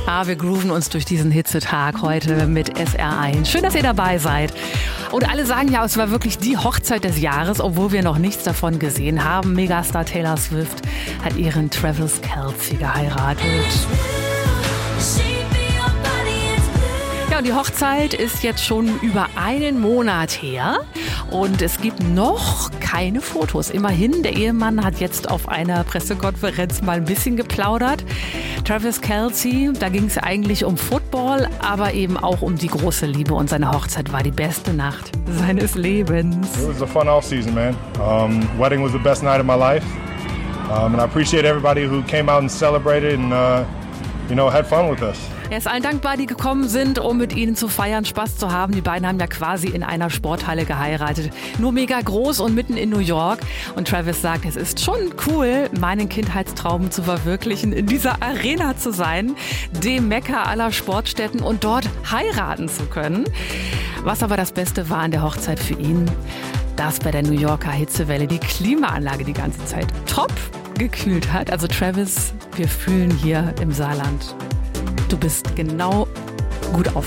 Wir grooven uns durch diesen Hitzetag heute mit SR1. Schön, dass ihr dabei seid. Und alle sagen ja, es war wirklich die Hochzeit des Jahres, obwohl wir noch nichts davon gesehen haben. Megastar Taylor Swift hat ihren Travis Kelce geheiratet. Ja, und die Hochzeit ist jetzt schon über einen Monat her und es gibt noch keine Fotos. Immerhin, der Ehemann hat jetzt auf einer Pressekonferenz mal ein bisschen geplaudert. Travis Kelce, da ging es eigentlich um Football, aber eben auch um die große Liebe und seine Hochzeit war die beste Nacht seines Lebens. It was a fun off season, man. Wedding was the best night of my life. And I appreciate everybody who came out and celebrated and had fun with us. Er ist allen dankbar, die gekommen sind, um mit ihnen zu feiern, Spaß zu haben. Die beiden haben ja quasi in einer Sporthalle geheiratet. Nur mega groß und mitten in New York. Und Travis sagt, es ist schon cool, meinen Kindheitstraum zu verwirklichen, in dieser Arena zu sein, dem Mekka aller Sportstätten und dort heiraten zu können. Was aber das Beste war an der Hochzeit für ihn, dass bei der New Yorker Hitzewelle die Klimaanlage die ganze Zeit top gekühlt hat. Also Travis, wir fühlen hier im Saarland. Du bist genau gut aufgehoben.